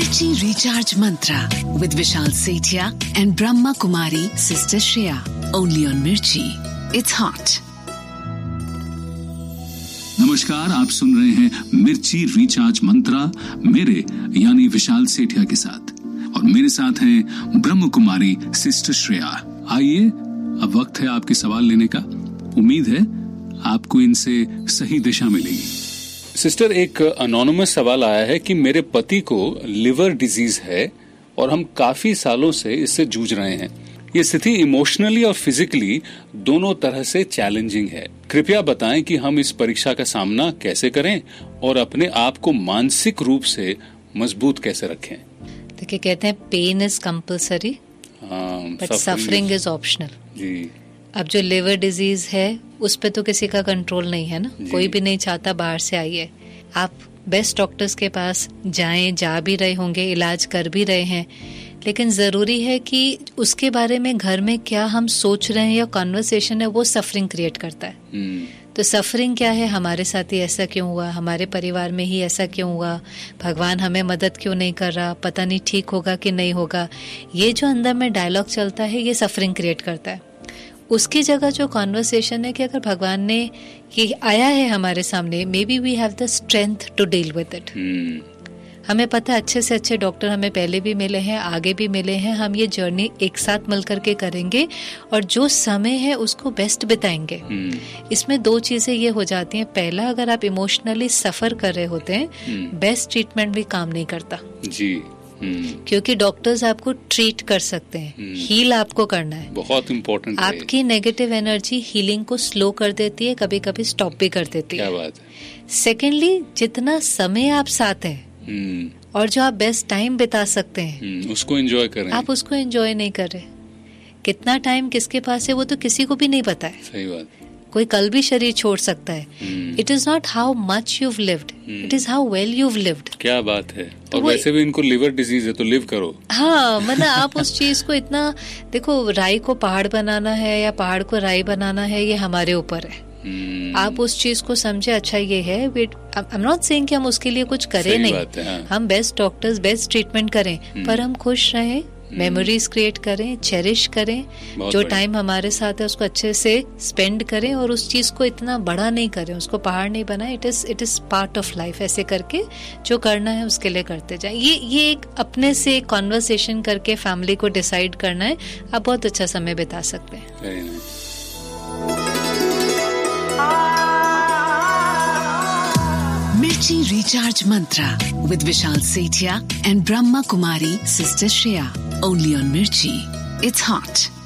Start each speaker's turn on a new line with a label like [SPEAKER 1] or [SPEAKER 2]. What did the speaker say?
[SPEAKER 1] Mirchi Recharge Mantra with Vishal Sethia and Brahma Kumari Sister Shreya. Only on Mirchi. It's hot.
[SPEAKER 2] नमस्कार, आप सुन रहे हैं मिर्ची recharge मंत्रा मेरे यानी विशाल सेठिया के साथ, और मेरे साथ हैं ब्रह्म कुमारी सिस्टर श्रेया। आइए, अब वक्त है आपके सवाल लेने का। उम्मीद है आपको इनसे सही दिशा मिलेगी। सिस्टर, एक अनोनिमस सवाल आया है कि मेरे पति को लिवर डिजीज है और हम काफी सालों से इससे जूझ रहे हैं। ये स्थिति इमोशनली और फिजिकली दोनों तरह से चैलेंजिंग है। कृपया बताएं कि हम इस परीक्षा का सामना कैसे करें और अपने आप को मानसिक रूप से मजबूत कैसे रखें।
[SPEAKER 3] देखिए, कहते हैं pen is compulsory but suffering is optional.
[SPEAKER 2] जी।
[SPEAKER 3] अब जो लिवर डिजीज है उस पे तो किसी का कंट्रोल नहीं है ना, कोई भी नहीं चाहता बाहर से आइए। आप बेस्ट डॉक्टर्स के पास जाएं, जा भी रहे होंगे, इलाज कर भी रहे हैं, लेकिन जरूरी है कि उसके बारे में घर में क्या हम सोच रहे हैं या कॉन्वर्सेशन है वो सफरिंग क्रिएट करता है। तो सफरिंग क्या है, हमारे साथ ही ऐसा क्यों हुआ, हमारे परिवार में ही ऐसा क्यों हुआ, भगवान हमें मदद क्यों नहीं कर रहा, पता नहीं ठीक होगा कि नहीं होगा। ये जो अंदर में डायलॉग चलता है ये सफरिंग क्रिएट करता है। उसकी जगह जो कॉन्वर्सेशन है कि अगर भगवान ने ये आया है हमारे सामने, may be we have the strength to deal with it. हमें पता है अच्छे से अच्छे डॉक्टर हमें पहले भी मिले हैं, आगे भी मिले हैं। हम ये जर्नी एक साथ मिल करके करेंगे और जो समय है उसको बेस्ट बिताएंगे। इसमें दो चीजें ये हो जाती हैं। पहला, अगर आप इमोशनली सफर कर रहे होते हैं, बेस्ट ट्रीटमेंट भी काम नहीं करता जी। क्योंकि डॉक्टर्स आपको ट्रीट कर सकते हैं, हील आपको करना है।
[SPEAKER 2] बहुत इम्पोर्टेंट।
[SPEAKER 3] आपकी नेगेटिव एनर्जी हीलिंग को स्लो कर देती है, कभी कभी स्टॉप भी कर देती है।
[SPEAKER 2] क्या बात है।
[SPEAKER 3] सेकेंडली, जितना समय आप साथ हैं और जो आप बेस्ट टाइम बिता सकते हैं
[SPEAKER 2] उसको एंजॉय करें,
[SPEAKER 3] आप उसको एंजॉय नहीं कर रहे। कितना टाइम किसके पास है वो तो किसी को भी नहीं पता है।
[SPEAKER 2] सही बात।
[SPEAKER 3] कोई कल भी शरीर छोड़ सकता है। It is not how much यूव lived, it is how well यूव lived.
[SPEAKER 2] क्या बात है। और वैसे भी इनको लिवर डिजीज है तो लिव करो।
[SPEAKER 3] हाँ, मतलब आप उस चीज को इतना देखो, राई को पहाड़ बनाना है या पहाड़ को राई बनाना है, ये हमारे ऊपर है। आप उस चीज को समझे। अच्छा ये है, आई एम नॉट सेइंग कि हम उसके लिए कुछ करें नहीं,
[SPEAKER 2] हाँ।
[SPEAKER 3] हम बेस्ट डॉक्टर्स बेस्ट ट्रीटमेंट करें, पर हम खुश रहें, मेमोरीज क्रिएट करें, चेरिश करें, जो टाइम हमारे साथ है उसको अच्छे से स्पेंड करें और उस चीज को इतना बड़ा नहीं करें, उसको पहाड़ नहीं बनाए। It is part of life. ऐसे करके जो करना है उसके लिए करते जाए। ये एक अपने से एक कॉन्वर्सेशन करके फैमिली को डिसाइड करना है, आप बहुत अच्छा समय बिता सकते हैं।
[SPEAKER 1] Mirchi Recharge Mantra with Vishal Sethia and Brahma Kumari Sister Shreya. Only on Mirchi. It's hot.